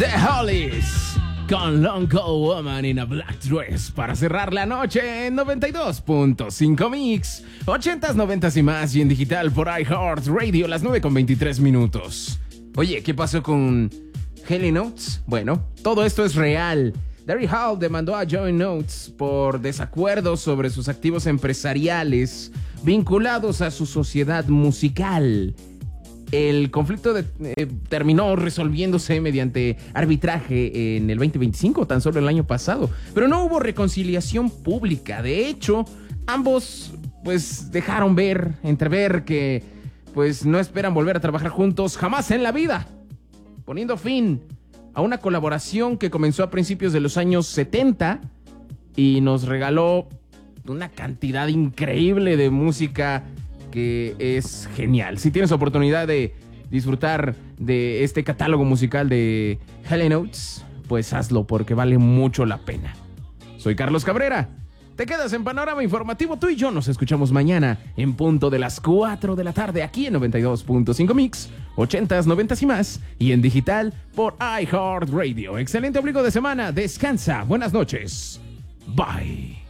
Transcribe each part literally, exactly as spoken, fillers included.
The Hollies con Long Cold Woman in a Black Dress para cerrar la noche en noventa y dos punto cinco Mix, ochentas, noventas y más, y en digital por iHeartRadio, las nueve con veintitrés minutos. Oye, ¿qué pasó con Hall and Oates? Bueno, todo esto es real. Daryl Hall demandó a Hall and Oates por desacuerdos sobre sus activos empresariales vinculados a su sociedad musical. El conflicto de, eh, terminó resolviéndose mediante arbitraje en el veinte veinticinco, tan solo el año pasado. Pero no hubo reconciliación pública. De hecho, ambos pues dejaron ver, entrever que pues no esperan volver a trabajar juntos jamás en la vida, poniendo fin a una colaboración que comenzó a principios de los años setenta y nos regaló una cantidad increíble de música que es genial. Si tienes oportunidad de disfrutar de este catálogo musical de Hall and Oates, pues hazlo porque vale mucho la pena. Soy Carlos Cabrera. Te quedas en Panorama Informativo. Tú y yo nos escuchamos mañana en punto de las cuatro de la tarde aquí en noventa y dos punto cinco Mix, ochentas, noventas y más, y en digital por iHeartRadio. Excelente ombligo de semana. Descansa. Buenas noches. Bye.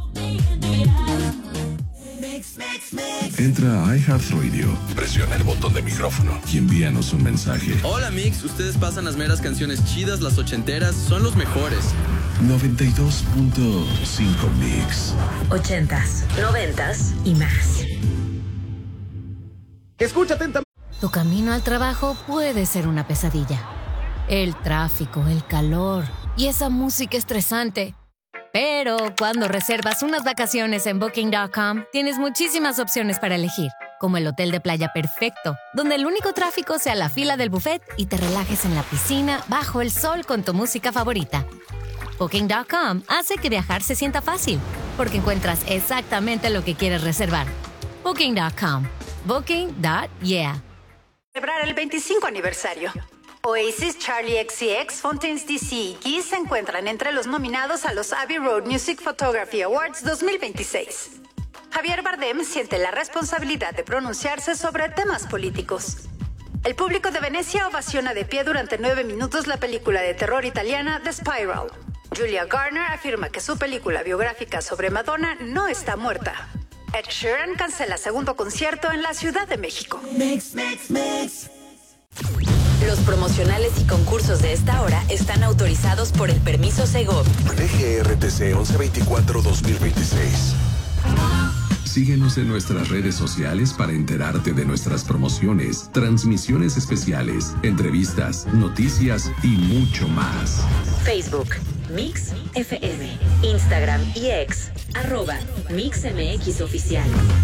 Entra a iHeartRadio, presiona el botón de micrófono y envíanos un mensaje. Hola Mix, ustedes pasan las meras canciones chidas, las ochenteras, son los mejores. noventa y dos punto cinco Mix. Ochentas, noventas y más. Escucha atentamente. Tu camino al trabajo puede ser una pesadilla. El tráfico, el calor y esa música estresante. Pero cuando reservas unas vacaciones en Booking punto com, tienes muchísimas opciones para elegir, como el hotel de playa perfecto, donde el único tráfico sea la fila del buffet y te relajes en la piscina bajo el sol con tu música favorita. Booking punto com hace que viajar se sienta fácil, porque encuentras exactamente lo que quieres reservar. Booking punto com. Booking punto yeah. Celebrar el veinticinco aniversario. Oasis, Charlie X C X, Fontaines D C y Kiss se encuentran entre los nominados a los Abbey Road Music Photography Awards dos mil veintiséis. Javier Bardem siente la responsabilidad de pronunciarse sobre temas políticos. El público de Venecia ovaciona de pie durante nueve minutos la película de terror italiana The Spiral. Julia Garner afirma que su película biográfica sobre Madonna no está muerta. Ed Sheeran cancela segundo concierto en la Ciudad de México. Mix, mix, mix. Los promocionales y concursos de esta hora están autorizados por el permiso Segov. D G R T C once veinticuatro dos mil veintiséis. Síguenos en nuestras redes sociales para enterarte de nuestras promociones, transmisiones especiales, entrevistas, noticias y mucho más. Facebook, Mix F M. Instagram y X, arroba Mix M X Oficial.